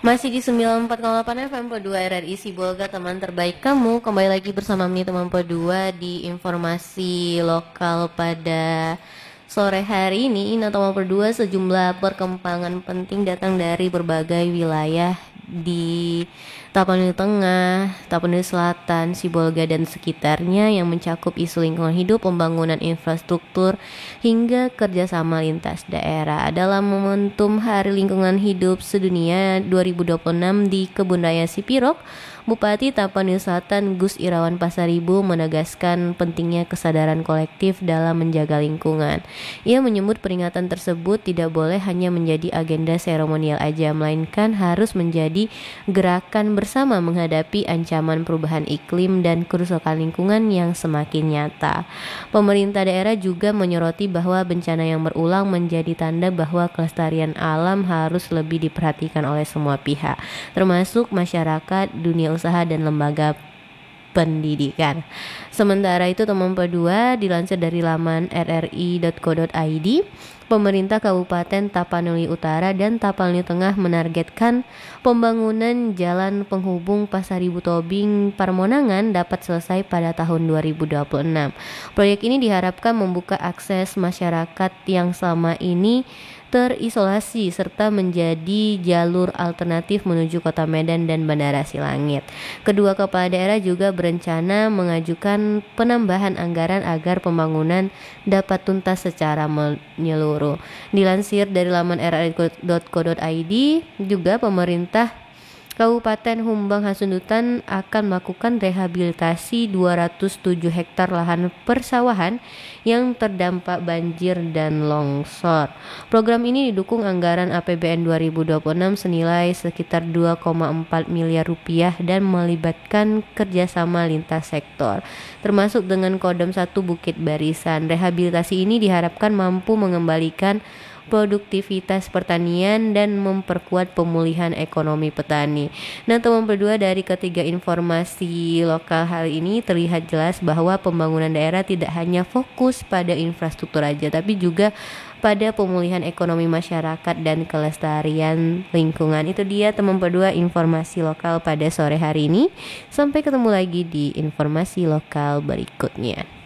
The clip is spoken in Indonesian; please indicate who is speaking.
Speaker 1: Masih di 94,8 FM P2 RRI Sibolga, teman terbaik kamu. Kembali lagi bersama Mini teman P2 di informasi lokal pada sore hari ini. Nah, teman P2, sejumlah perkembangan penting datang dari berbagai wilayah di Tapanuli Tengah, Tapanuli Selatan, Sibolga dan sekitarnya yang mencakup isu lingkungan hidup, pembangunan infrastruktur, hingga kerjasama lintas daerah. Dalam momentum Hari Lingkungan Hidup Sedunia 2026 di Kebun Raya Sipirok, Bupati Tapanuli Selatan Gus Irawan Pasaribu menegaskan pentingnya kesadaran kolektif dalam menjaga lingkungan. Ia menyebut peringatan tersebut tidak boleh hanya menjadi agenda seremonial aja, melainkan harus menjadi gerakan bersama menghadapi ancaman perubahan iklim dan kerusakan lingkungan yang semakin nyata. Pemerintah daerah juga menyoroti bahwa bencana yang berulang menjadi tanda bahwa kelestarian alam harus lebih diperhatikan oleh semua pihak, termasuk masyarakat, dunia usaha, dan lembaga pendidikan. Sementara itu, teman P2, dilansir dari laman rri.co.id, pemerintah Kabupaten Tapanuli Utara dan Tapanuli Tengah menargetkan pembangunan jalan penghubung Pasaribu Tobing Parmonangan dapat selesai pada tahun 2026. Proyek ini diharapkan membuka akses masyarakat yang selama ini terisolasi serta menjadi jalur alternatif menuju Kota Medan dan Bandara Silangit. Kedua kepala daerah juga berencana mengajukan penambahan anggaran agar pembangunan dapat tuntas secara menyeluruh. Dilansir dari laman rri.co.id, juga pemerintah Kabupaten Humbang Hasundutan akan melakukan rehabilitasi 207 hektar lahan persawahan yang terdampak banjir dan longsor. Program ini didukung anggaran APBN 2026 senilai sekitar 2,4 miliar rupiah dan melibatkan kerjasama lintas sektor, termasuk dengan Kodam 1 Bukit Barisan. Rehabilitasi ini diharapkan mampu mengembalikan produktivitas pertanian dan memperkuat pemulihan ekonomi petani. Nah, teman berdua, dari ketiga informasi lokal hal ini terlihat jelas bahwa pembangunan daerah tidak hanya fokus pada infrastruktur aja, tapi juga pada pemulihan ekonomi masyarakat dan kelestarian lingkungan. Itu dia teman berdua informasi lokal pada sore hari ini. Sampai ketemu lagi di informasi lokal berikutnya.